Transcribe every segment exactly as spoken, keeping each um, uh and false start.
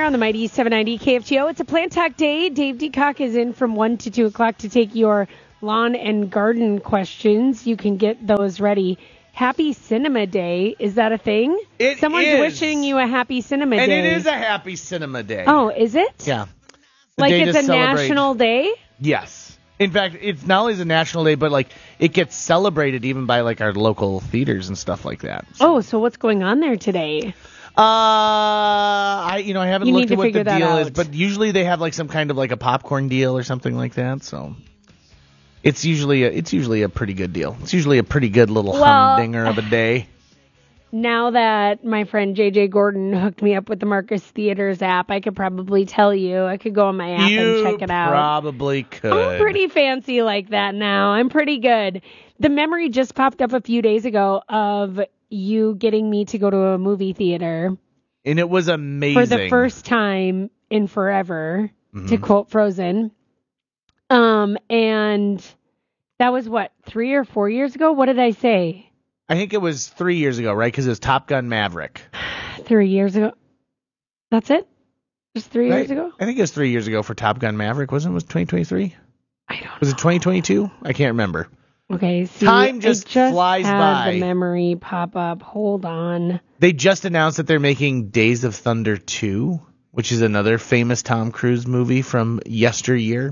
on the Mighty seven ninety K F T O. It's a Plant Talk Day. Dave Decock is in from one to two o'clock to take your lawn and garden questions. You can get those ready. Happy Cinema Day. Is that a thing? It Someone's is. wishing you a happy cinema and day. And it is a happy cinema day. Oh, is it? Yeah. The like day it's to a celebrate. national day? Yes. In fact, it's not only a national day, but like it gets celebrated even by like our local theaters and stuff like that. So. Oh, so what's going on there today? Uh, I you know I haven't you looked need at to what figure the that deal out. is, but usually they have like some kind of like a popcorn deal or something like that. So it's usually a, it's usually a pretty good deal. It's usually a pretty good little well, humdinger of a day. Now that my friend J J Gordon hooked me up with the Marcus Theaters app, I could probably tell you. I could go on my app you and check it out. Probably could. I'm pretty fancy like that now. I'm pretty good. The memory just popped up a few days ago of you getting me to go to a movie theater. And it was amazing. For the first time in forever, mm-hmm. to quote Frozen. Um, and that was what, three or four years ago? What did I say? I think it was three years ago, right? Because it was Top Gun Maverick. Three years ago. That's it? Just three right? years ago? I think it was three years ago for Top Gun Maverick, wasn't it? Was it twenty twenty-three? I don't know. Was it twenty twenty-two? I can't remember. Okay, see, Time just, just flies had by. The memory pop up. Hold on. They just announced that they're making Days of Thunder two, which is another famous Tom Cruise movie from yesteryear.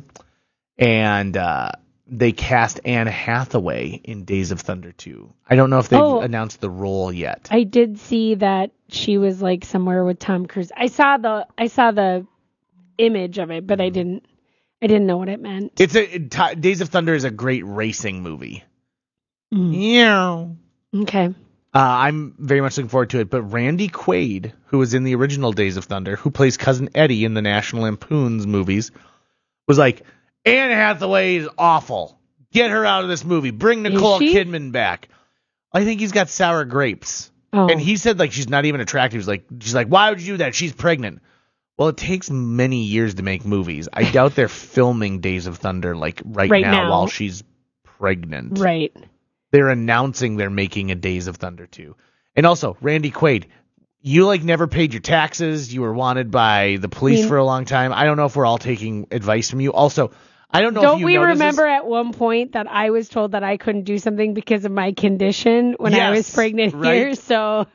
And uh, they cast Anne Hathaway in Days of Thunder two. I don't know if they've oh, announced the role yet. I did see that she was like somewhere with Tom Cruise. I saw the I saw the image of it, but I didn't I didn't know what it meant. It's a it, t- Days of Thunder is a great racing movie. Mm. Yeah. Okay. Uh, I'm very much looking forward to it. But Randy Quaid, who was in the original Days of Thunder, who plays Cousin Eddie in the National Lampoon's movies, was like, Anne Hathaway is awful. Get her out of this movie. Bring Nicole Kidman back. I think he's got sour grapes. Oh. And he said like she's not even attractive. He's like, she's like, why would you do that? She's pregnant. Well, it takes many years to make movies. I doubt they're filming Days of Thunder like right, right now, now while she's pregnant. Right. They're announcing they're making a Days of Thunder two. And also, Randy Quaid, you like never paid your taxes. You were wanted by the police I mean, for a long time. I don't know if we're all taking advice from you. Also, I don't know don't if you we remember this. At one point that I was told that I couldn't do something because of my condition when yes, I was pregnant right? here. So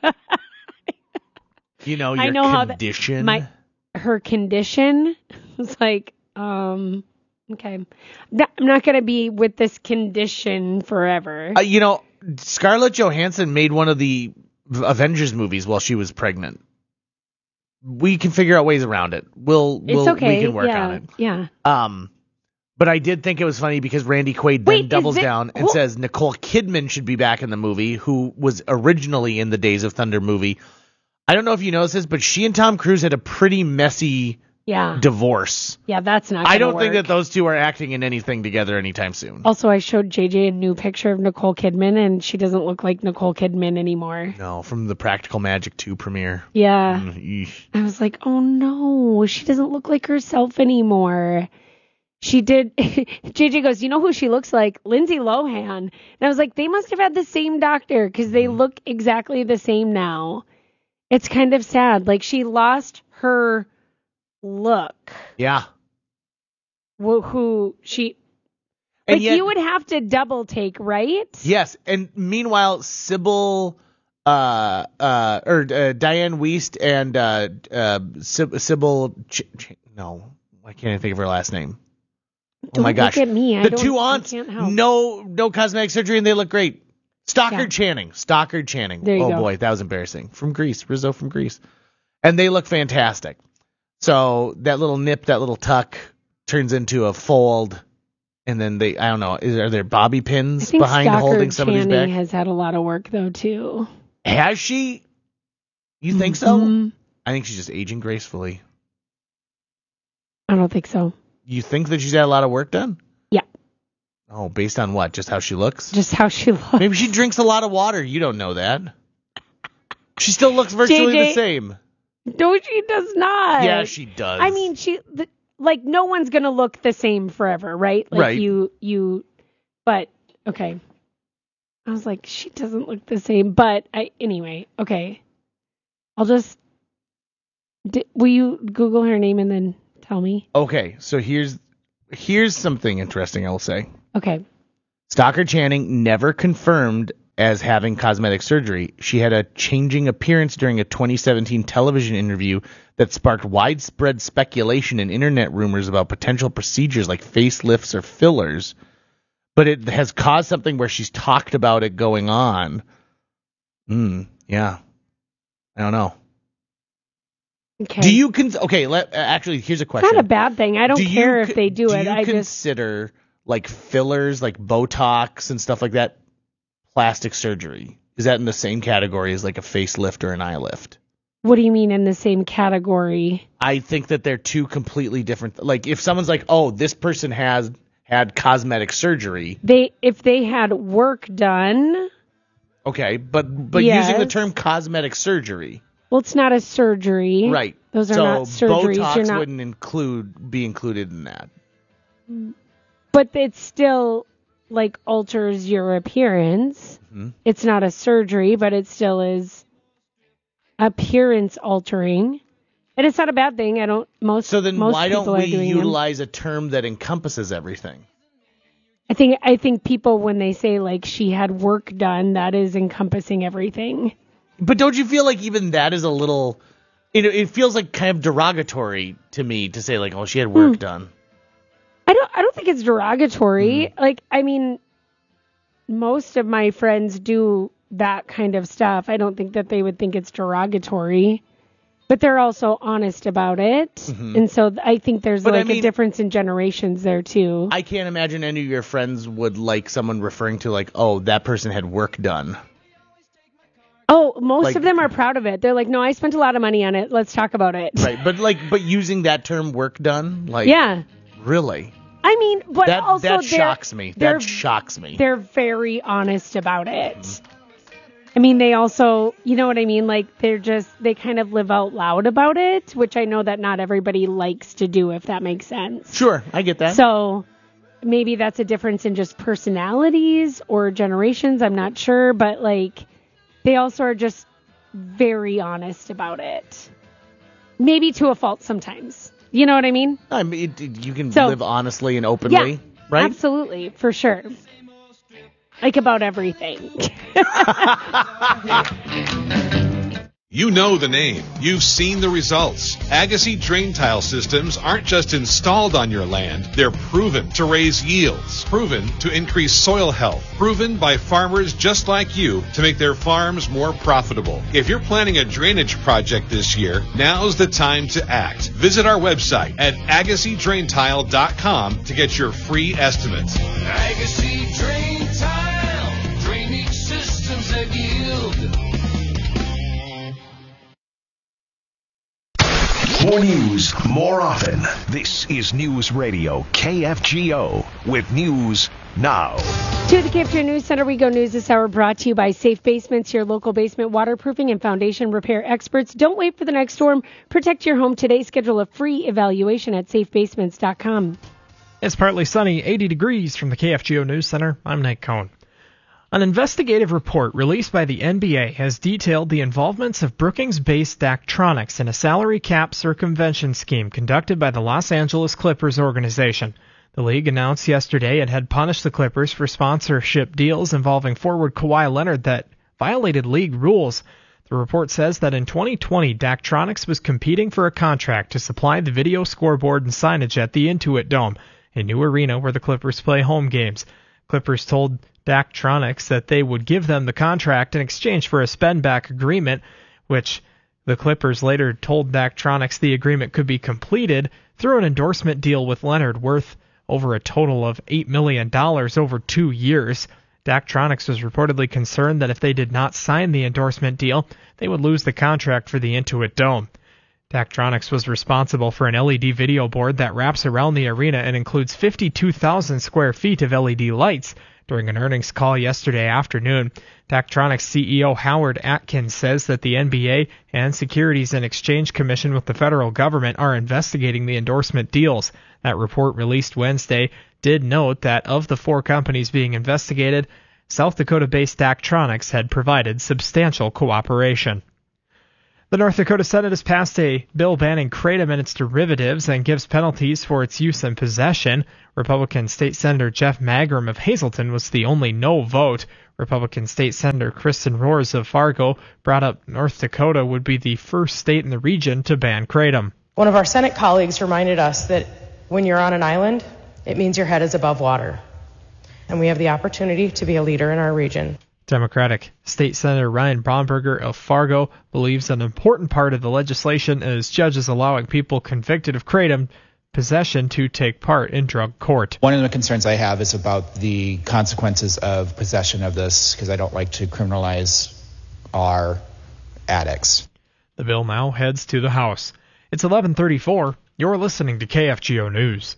you know your I know condition. How the, my her condition was like, um, okay, I'm not gonna be with this condition forever. Uh, you know, Scarlett Johansson made one of the Avengers movies while she was pregnant. We can figure out ways around it. We'll, we'll it's okay. we can work yeah, on it. Yeah. Um. But I did think it was funny because Randy Quaid then Wait, doubles it, down and who, says Nicole Kidman should be back in the movie, who was originally in the Days of Thunder movie. I don't know if you noticed this, but she and Tom Cruise had a pretty messy yeah. divorce. Yeah, that's not gonna I don't work. think that those two are acting in anything together anytime soon. Also, I showed J J a new picture of Nicole Kidman, and she doesn't look like Nicole Kidman anymore. No, from the Practical Magic two premiere. Yeah. Mm, I was like, oh no, she doesn't look like herself anymore. She did. J J goes, you know who she looks like? Lindsay Lohan. And I was like, they must have had the same doctor because they look exactly the same now. It's kind of sad. Like she lost her look. Yeah. Who, who she. Like yet, you would have to double take, right? Yes. And meanwhile, Sybil, uh, uh, or uh, Diane Wiest and uh, uh, Sybil, Ch- Ch- no, why can't I think of her last name? Don't oh my gosh. Look at me. I the don't, two aunts, no no cosmetic surgery, and they look great. Stockard yeah. Channing. Stockard Channing. There you oh go. boy, that was embarrassing. From Greece. Rizzo from Greece. And they look fantastic. So that little nip, that little tuck turns into a fold. And then they, I don't know, is, are there bobby pins I think behind Stockard holding somebody's Channing back? Has had a lot of work though too. Has she? You think mm-hmm. so? I think she's just aging gracefully. I don't think so. You think that she's had a lot of work done? Yeah. Oh, based on what? Just how she looks? Just how she looks. Maybe she drinks a lot of water. You don't know that. She still looks virtually J J, the same. No, she does not. Yeah, she does. I mean, she the, like no one's gonna look the same forever, right? Like right. You, you. But okay. I was like, she doesn't look the same. But I anyway. Okay. I'll just D- will you Google her name and then tell me? Okay, so here's here's something interesting I'll say. Okay. Stockard Channing never confirmed as having cosmetic surgery. She had a changing appearance during a twenty seventeen television interview that sparked widespread speculation and internet rumors about potential procedures like facelifts or fillers. But it has caused something where she's talked about it going on. Hmm, yeah. I don't know. Okay. Do you con- okay? Let actually, here's a question. It's not a bad thing. I don't do care you, if they do, do it. You I just consider like fillers, like Botox and stuff like that, plastic surgery? Is that in the same category as like a facelift or an eye lift? What do you mean in the same category? I think that they're two completely different. Like if someone's like, "Oh, this person has had cosmetic surgery," they if they had work done. Okay, but but yes. using the term cosmetic surgery. Well, it's not a surgery. Right. Those are so not surgeries. Botox You're not... wouldn't include be included in that. But it still like alters your appearance. Mm-hmm. It's not a surgery, but it still is appearance altering. And it's not a bad thing. I don't most So then most why don't people we are doing utilize them. a term that encompasses everything? I think I think people when they say like she had work done, that is encompassing everything. But don't you feel like even that is a little, it, it feels like kind of derogatory to me to say like, oh, she had work mm. done. I don't I don't think it's derogatory. Mm. Like, I mean, most of my friends do that kind of stuff. I don't think that they would think it's derogatory. But they're also honest about it. Mm-hmm. And so I think there's but like I mean, a difference in generations there too. I can't imagine any of your friends would like someone referring to like, oh, that person had work done. Oh, most like, of them are proud of it. They're like, no, I spent a lot of money on it. Let's talk about it. Right. But like, but using that term work done, like, yeah, really? I mean, but that, also that shocks me. That shocks me. They're very honest about it. Mm-hmm. I mean, they also, you know what I mean? Like, they're just, they kind of live out loud about it, which I know that not everybody likes to do, if that makes sense. Sure, I get that. So maybe that's a difference in just personalities or generations. I'm not sure. But, like, they also are just very honest about it. Maybe to a fault sometimes. You know what I mean? I mean, it, you can so, live honestly and openly, yeah, right? Absolutely, for sure. Like about everything. You know the name. You've seen the results. Agassi drain tile systems aren't just installed on your land. They're proven to raise yields, proven to increase soil health, proven by farmers just like you to make their farms more profitable. If you're planning a drainage project this year, now's the time to act. Visit our website at agassi drain tile dot com to get your free estimates. Agassi Drain Tile, drainage systems that yield. More news, more often. This is News Radio K F G O with news now. To the K F G O News Center we go. News this hour brought to you by Safe Basements, your local basement waterproofing and foundation repair experts. Don't wait for the next storm. Protect your home today. Schedule a free evaluation at safe basements dot com. It's partly sunny, eighty degrees from the K F G O News Center. I'm Nate Cohn. An investigative report released by the N B A has detailed the involvements of Brookings-based Daktronics in a salary cap circumvention scheme conducted by the Los Angeles Clippers organization. The league announced yesterday it had punished the Clippers for sponsorship deals involving forward Kawhi Leonard that violated league rules. The report says that in twenty twenty, Daktronics was competing for a contract to supply the video scoreboard and signage at the Intuit Dome, a new arena where the Clippers play home games. Clippers told Daktronics that they would give them the contract in exchange for a spend-back agreement, which the Clippers later told Daktronics the agreement could be completed through an endorsement deal with Leonard worth over a total of eight million dollars over two years. Daktronics was reportedly concerned that if they did not sign the endorsement deal, they would lose the contract for the Intuit Dome. Daktronics was responsible for an L E D video board that wraps around the arena and includes fifty-two thousand square feet of L E D lights. During an earnings call yesterday afternoon, Daktronics C E O Howard Atkins says that the N B A and Securities and Exchange Commission with the federal government are investigating the endorsement deals. That report released Wednesday did note that of the four companies being investigated, South Dakota-based Daktronics had provided substantial cooperation. The North Dakota Senate has passed a bill banning kratom and its derivatives and gives penalties for its use and possession. Republican State Senator Jeff Magrum of Hazleton was the only no vote. Republican State Senator Kristen Rohrs of Fargo brought up North Dakota would be the first state in the region to ban kratom. One of our Senate colleagues reminded us that when you're on an island, it means your head is above water. And we have the opportunity to be a leader in our region. Democratic State Senator Ryan Bromberger of Fargo believes an important part of the legislation is judges allowing people convicted of kratom possession to take part in drug court. One of the concerns I have is about the consequences of possession of this, because I don't like to criminalize our addicts. The bill now heads to the House. It's eleven thirty-four. You're listening to K F G O News.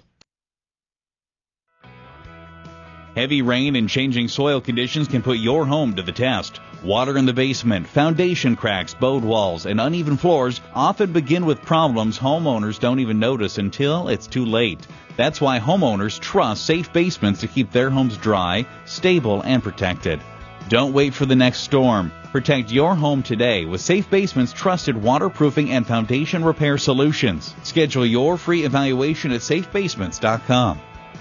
Heavy rain and changing soil conditions can put your home to the test. Water in the basement, foundation cracks, bowed walls, and uneven floors often begin with problems homeowners don't even notice until it's too late. That's why homeowners trust Safe Basements to keep their homes dry, stable, and protected. Don't wait for the next storm. Protect your home today with Safe Basements' trusted waterproofing and foundation repair solutions. Schedule your free evaluation at safe basements dot com.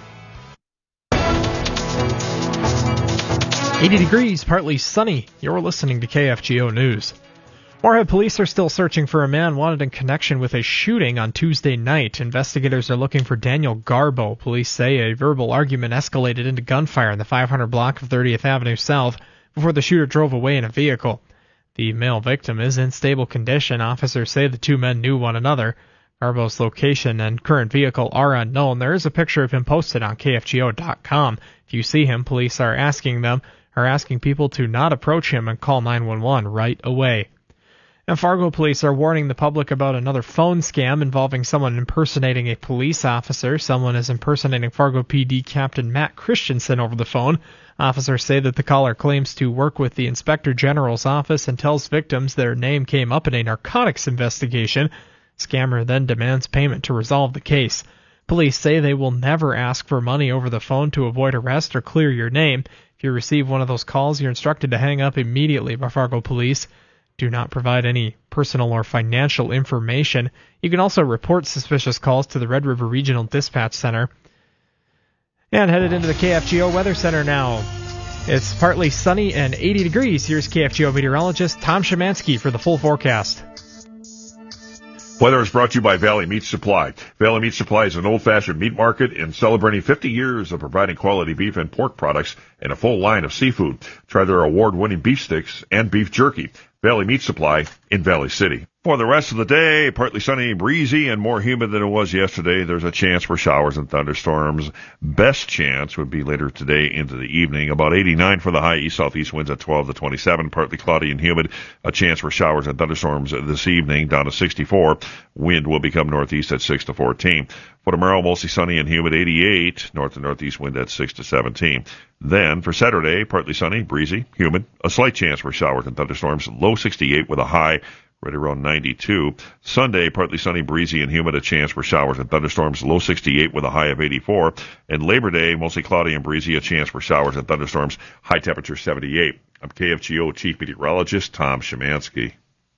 eighty degrees, partly sunny. You're listening to K F G O News. Moorhead police are still searching for a man wanted in connection with a shooting on Tuesday night. Investigators are looking for Daniel Garbo. Police say a verbal argument escalated into gunfire in the five hundred block of thirtieth Avenue South before the shooter drove away in a vehicle. The male victim is in stable condition. Officers say the two men knew one another. Garbo's location and current vehicle are unknown. There is a picture of him posted on K F G O dot com. If you see him, police are asking them are asking people to not approach him and call nine one one right away. And Fargo police are warning the public about another phone scam involving someone impersonating a police officer. Someone is impersonating Fargo P D Captain Matt Christensen over the phone. Officers say that the caller claims to work with the Inspector General's office and tells victims their name came up in a narcotics investigation. Scammer then demands payment to resolve the case. Police say they will never ask for money over the phone to avoid arrest or clear your name. If you receive one of those calls, you're instructed to hang up immediately by Fargo police. Do not provide any personal or financial information. You can also report suspicious calls to the Red River Regional Dispatch Center. And headed into the K F G O Weather Center now. It's partly sunny and eighty degrees. Here's K F G O meteorologist Tom Szymanski for the full forecast. Weather is brought to you by Valley Meat Supply. Valley Meat Supply is an old-fashioned meat market and celebrating fifty years of providing quality beef and pork products and a full line of seafood. Try their award-winning beef sticks and beef jerky. Valley Meat Supply in Valley City. For the rest of the day, partly sunny, breezy, and more humid than it was yesterday. There's a chance for showers and thunderstorms. Best chance would be later today into the evening. About eighty-nine for the high, east-southeast winds at twelve to twenty-seven. Partly cloudy and humid. A chance for showers and thunderstorms this evening, down to sixty-four. Wind will become northeast at six to fourteen. For tomorrow, mostly sunny and humid, eighty-eight. North to northeast wind at six to seventeen. Then, for Saturday, partly sunny, breezy, humid. A slight chance for showers and thunderstorms. Low sixty-eight with a high right around ninety-two. Sunday, partly sunny, breezy, and humid. A chance for showers and thunderstorms. Low sixty-eight with a high of eighty-four. And Labor Day, mostly cloudy and breezy. A chance for showers and thunderstorms. High temperature seventy-eight. I'm K F G O Chief Meteorologist Tom Szymanski.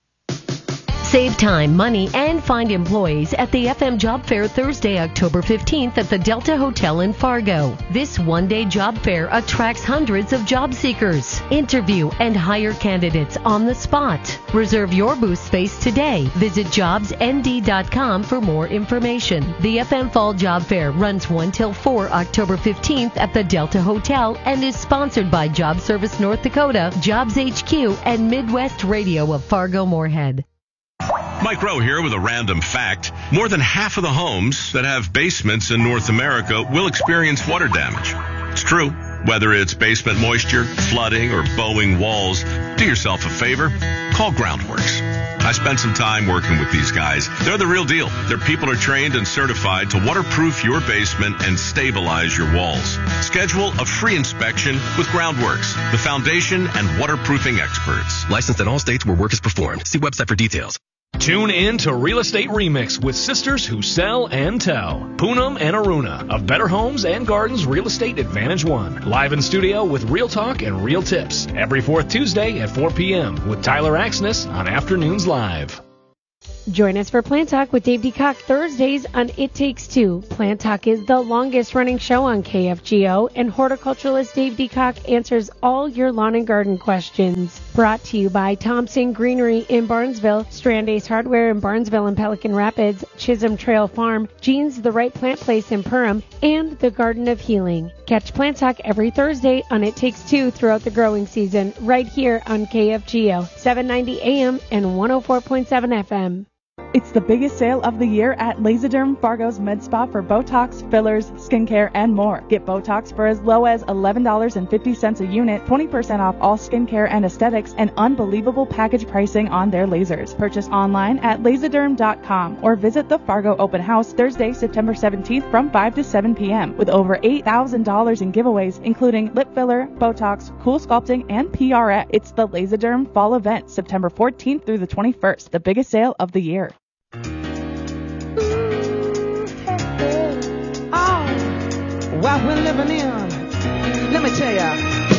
Save time, money, and find employees at the F M Job Fair Thursday, October fifteenth at the Delta Hotel in Fargo. This one-day job fair attracts hundreds of job seekers. Interview and hire candidates on the spot. Reserve your booth space today. Visit jobs n d dot com for more information. The F M Fall Job Fair runs one till four October fifteenth at the Delta Hotel and is sponsored by Job Service North Dakota, Jobs H Q, and Midwest Radio of Fargo-Moorhead. Mike Rowe here with a random fact. More than half of the homes that have basements in North America will experience water damage. It's true. Whether it's basement moisture, flooding, or bowing walls, do yourself a favor. Call Groundworks. I spent some time working with these guys. They're the real deal. Their people are trained and certified to waterproof your basement and stabilize your walls. Schedule a free inspection with Groundworks, the foundation and waterproofing experts. Licensed in all states where work is performed. See website for details. Tune in to Real Estate Remix with sisters who sell and tell. Poonam and Aruna of Better Homes and Gardens Real Estate Advantage One. Live in studio with real talk and real tips. Every fourth Tuesday at four p.m. with Tyler Axness on Afternoons Live. Join us for Plant Talk with Dave DeCock Thursdays on It Takes Two. Plant Talk is the longest running show on K F G O, and horticulturalist Dave DeCock answers all your lawn and garden questions. Brought to you by Thompson Greenery in Barnesville, Strand Ace Hardware in Barnesville and Pelican Rapids, Chisholm Trail Farm, Jean's The Right Plant Place in Perham, and the Garden of Healing. Catch Plant Talk every Thursday on It Takes Two throughout the growing season, right here on K F G O, seven ninety A M and one oh four point seven F M. It's the biggest sale of the year at Laserderm Fargo's Med Spa for Botox, fillers, skincare, and more. Get Botox for as low as eleven dollars and fifty cents a unit, twenty percent off all skincare and aesthetics, and unbelievable package pricing on their lasers. Purchase online at laserderm dot com or visit the Fargo Open House Thursday, September seventeenth from five to seven p.m. with over eight thousand dollars in giveaways, including lip filler, Botox, Cool Sculpting, and P R X. It's the Laserderm Fall Event, September fourteenth through the twenty-first, the biggest sale of the year. What we're living in, let me tell ya.